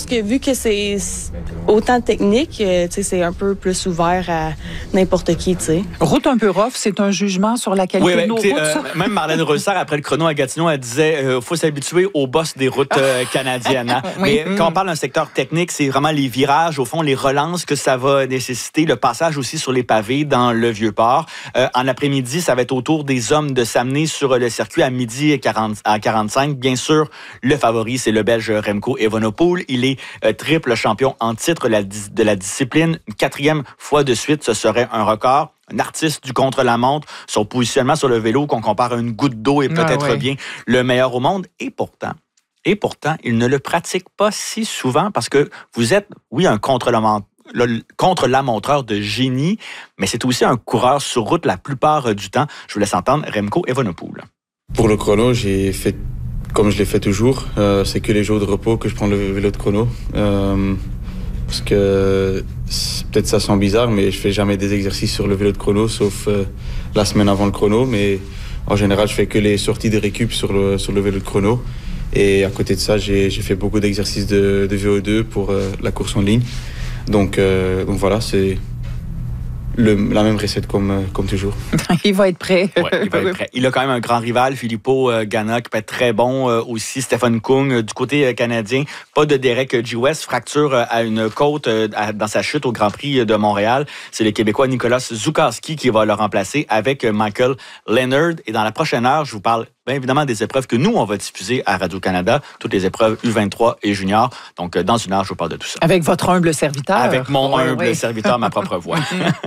que vu que c'est autant technique, c'est un peu plus ouvert à n'importe qui, tu sais. Route un peu rough, c'est un jugement sur la qualité de nos routes, même Marlène Reussard, après le chrono à Gatineau, elle disait faut s'habituer au boss des routes canadiennes. Hein? Oui. Mais quand on parle d'un secteur technique, c'est vraiment les virages, au fond, les relances que ça va nécessiter, le passage aussi sur les pavés dans le Vieux-Port. En après-midi, ça va être au tour des hommes de s'amener sur le circuit à midi à 45. Bien sûr, le favori, c'est le Belge Remco Evenepoel. Il est triple champion en titre de la discipline. Une 4e fois de suite, ce serait un record. Un artiste du contre-la-montre, son positionnement sur le vélo qu'on compare à une goutte d'eau est peut-être bien le meilleur au monde. Et pourtant, il ne le pratique pas si souvent parce que vous êtes, oui, un contre-la-montreur de génie, mais c'est aussi un coureur sur route la plupart du temps. Je vous laisse entendre Remco Evenepoel. Pour le chrono, j'ai fait comme je l'ai fait toujours. C'est que les jours de repos que je prends le vélo de chrono. Parce que peut-être ça sent bizarre, mais je fais jamais des exercices sur le vélo de chrono, sauf la semaine avant le chrono. Mais en général, je fais que les sorties de récup sur le vélo de chrono. Et à côté de ça, j'ai fait beaucoup d'exercices de VO2 pour la course en ligne. Donc voilà, c'est la même recette comme toujours. Il va être prêt. Ouais, il va être prêt. Il a quand même un grand rival, Filippo Ganna, qui peut être très bon aussi. Stephen Kung, du côté canadien. Pas de Derek G. West, fracture à une côte dans sa chute au Grand Prix de Montréal. C'est le Québécois Nicolas Zukowski qui va le remplacer avec Michael Leonard. Et dans la prochaine heure, je vous parle bien évidemment des épreuves que nous, on va diffuser à Radio-Canada, toutes les épreuves U23 et juniors. Donc, dans une heure, je vous parle de tout ça. Avec votre humble serviteur. Avec mon humble serviteur, ma propre voix.